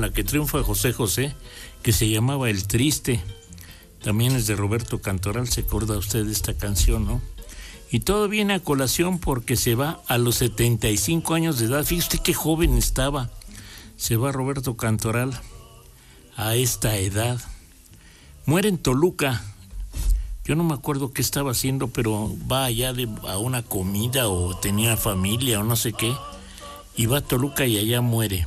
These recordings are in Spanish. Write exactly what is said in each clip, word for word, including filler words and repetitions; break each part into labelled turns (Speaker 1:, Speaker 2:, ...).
Speaker 1: la que triunfa José José, que se llamaba El Triste. También es de Roberto Cantoral, ¿se acuerda usted de esta canción, no? Y todo viene a colación porque se va a los setenta y cinco años de edad. Fíjate qué joven estaba. Se va Roberto Cantoral a esta edad. Muere en Toluca. Yo no me acuerdo qué estaba haciendo, pero va allá de, a una comida o tenía familia o no sé qué. Y va a Toluca y allá muere.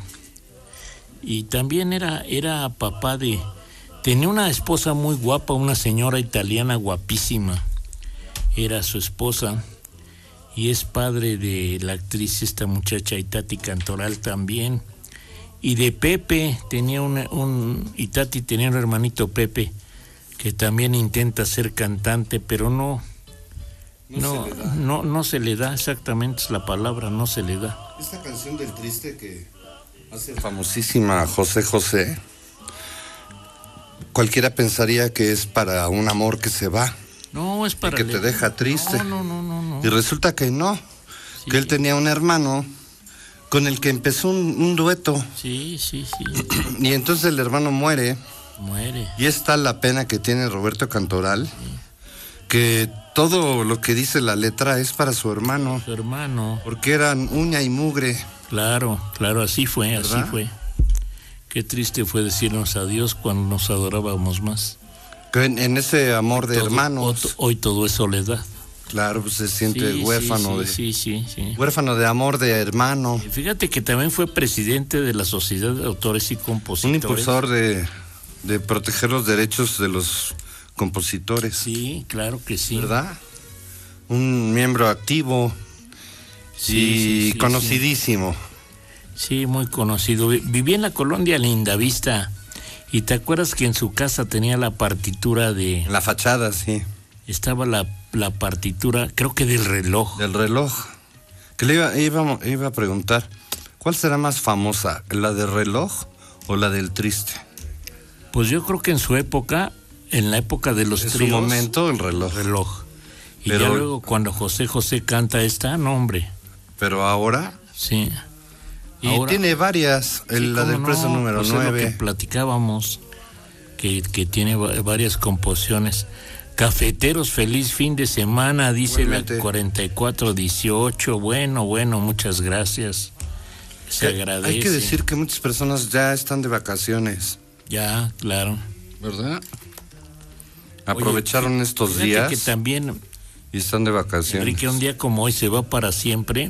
Speaker 1: Y también era, era papá de... Tenía una esposa muy guapa, una señora italiana guapísima. Era su esposa. Y es padre de la actriz, esta muchacha Itati Cantoral también. Y de Pepe, tenía una, un... Itati tenía un hermanito Pepe, que también intenta ser cantante, pero no... No, no, no, no se le da, exactamente es la palabra, no se le da.
Speaker 2: Esta canción del Triste que hace famosísima José José, cualquiera pensaría que es para un amor que se va.
Speaker 1: No, es para...
Speaker 2: que te deja triste.
Speaker 1: No, no, no, no, no.
Speaker 2: Y resulta que no, sí. Que él tenía un hermano con el que empezó un, un dueto.
Speaker 1: Sí, sí, sí.
Speaker 2: Y entonces el hermano muere.
Speaker 1: Muere.
Speaker 2: Y es tal la pena que tiene Roberto Cantoral, sí, que todo lo que dice la letra es para su hermano.
Speaker 1: Su hermano.
Speaker 2: Porque eran uña y mugre.
Speaker 1: Claro, claro, así fue,
Speaker 2: ¿verdad?
Speaker 1: Así fue. Qué triste fue decirnos adiós cuando nos adorábamos más.
Speaker 2: Que en, en ese amor de
Speaker 1: todo,
Speaker 2: hermanos.
Speaker 1: Hoy, hoy todo es soledad.
Speaker 2: Claro, pues se siente
Speaker 1: sí,
Speaker 2: huérfano
Speaker 1: sí,
Speaker 2: de...
Speaker 1: Sí, sí, sí.
Speaker 2: Huérfano de amor de hermano.
Speaker 1: Fíjate que también fue presidente de la Sociedad de Autores y Compositores.
Speaker 2: Un impulsor de, de proteger los derechos de los compositores.
Speaker 1: Sí, claro que sí.
Speaker 2: ¿Verdad? Un miembro activo, sí, y sí, sí, conocidísimo.
Speaker 1: Sí. sí, muy conocido. Vivía en la colonia Lindavista. ¿Y te acuerdas que en su casa tenía la partitura de...
Speaker 2: La fachada, sí.
Speaker 1: Estaba la, la partitura, creo que del reloj.
Speaker 2: Del reloj. Que le iba, iba, iba a preguntar, ¿cuál será más famosa, la del reloj o la del Triste?
Speaker 1: Pues yo creo que en su época, en la época de los
Speaker 2: en
Speaker 1: tríos...
Speaker 2: En su momento, el reloj.
Speaker 1: reloj. Y
Speaker 2: pero,
Speaker 1: ya luego cuando José José canta esta, no, hombre.
Speaker 2: Pero ahora...
Speaker 1: Sí.
Speaker 2: Y
Speaker 1: ahora,
Speaker 2: tiene varias, el,
Speaker 1: sí,
Speaker 2: la del
Speaker 1: no,
Speaker 2: preso número
Speaker 1: pues
Speaker 2: nueve.
Speaker 1: Es lo que platicábamos, que, que tiene varias composiciones. Cafeteros, feliz fin de semana, dice Igualmente. La cuarenta y cuatro dieciocho. Bueno, bueno, muchas gracias. Se
Speaker 2: que,
Speaker 1: agradece.
Speaker 2: Hay que decir que muchas personas ya están de vacaciones.
Speaker 1: Ya, claro.
Speaker 2: ¿Verdad? Aprovecharon
Speaker 1: Oye,
Speaker 2: estos días.
Speaker 1: Que también...
Speaker 2: Y están de vacaciones.
Speaker 1: Enrique, un día como hoy se va para siempre.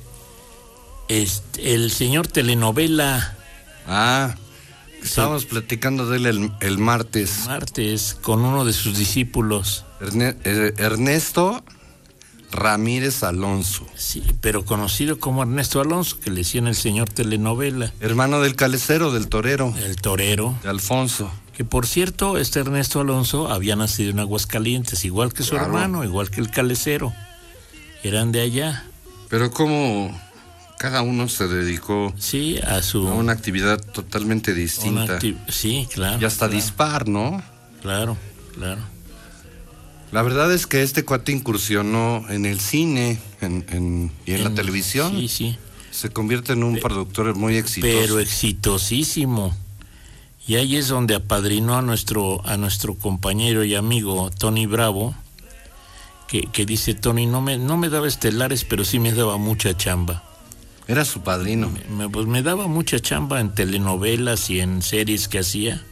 Speaker 1: Este, el señor telenovela.
Speaker 2: Ah, estábamos sí. platicando de él el, el martes.
Speaker 1: Martes, con uno de sus discípulos.
Speaker 2: Erne, eh, Ernesto Ramírez Alonso.
Speaker 1: Sí, pero conocido como Ernesto Alonso, que le decían el señor telenovela.
Speaker 2: Hermano del calecero, del torero.
Speaker 1: El torero.
Speaker 2: De Alfonso.
Speaker 1: Que por cierto, este Ernesto Alonso había nacido en Aguascalientes, igual que su claro. hermano, igual que el calecero. Eran de allá.
Speaker 2: Pero como cada uno se dedicó
Speaker 1: sí, a su
Speaker 2: a una actividad totalmente distinta.
Speaker 1: Acti- sí, claro.
Speaker 2: Y hasta
Speaker 1: claro.
Speaker 2: dispar, ¿no?
Speaker 1: Claro, claro.
Speaker 2: La verdad es que este cuate incursionó en el cine en, en, y en, en la televisión.
Speaker 1: Sí, sí.
Speaker 2: Se convierte en un Pe- productor muy exitoso.
Speaker 1: Pero exitosísimo. Y ahí es donde apadrinó a nuestro, a nuestro compañero y amigo Tony Bravo, que, que dice, Tony, no me, no me daba estelares, pero sí me daba mucha chamba.
Speaker 2: Era su padrino.
Speaker 1: Me, pues me daba mucha chamba en telenovelas y en series que hacía.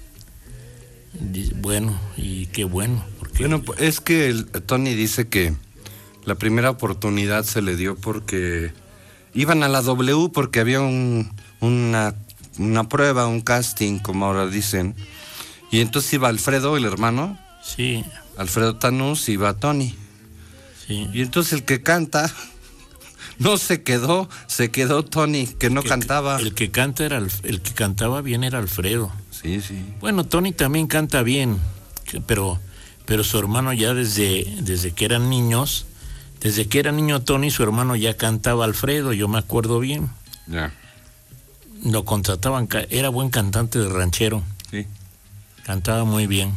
Speaker 1: Bueno, y qué bueno. Porque...
Speaker 2: Bueno, es que el, Tony dice que la primera oportunidad se le dio porque iban a la W porque había un, una... una prueba, un casting, como ahora dicen. Y entonces iba Alfredo, el hermano.
Speaker 1: Sí.
Speaker 2: Alfredo Tanús, iba Tony.
Speaker 1: Sí.
Speaker 2: Y entonces el que canta no se quedó, se quedó Tony, que no
Speaker 1: que,
Speaker 2: cantaba.
Speaker 1: El que canta era el que cantaba bien era Alfredo.
Speaker 2: Sí, sí.
Speaker 1: Bueno, Tony también canta bien, pero pero su hermano ya desde desde que eran niños, desde que era niño Tony, su hermano ya cantaba Alfredo, yo me acuerdo bien.
Speaker 2: Ya.
Speaker 1: Lo contrataban, era buen cantante de ranchero.
Speaker 2: Sí.
Speaker 1: Cantaba muy bien.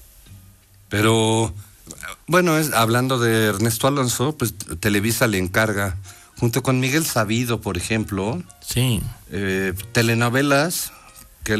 Speaker 2: Pero, bueno, es, hablando de Ernesto Alonso, pues Televisa le encarga, junto con Miguel Sabido, por ejemplo,
Speaker 1: sí.
Speaker 2: eh, telenovelas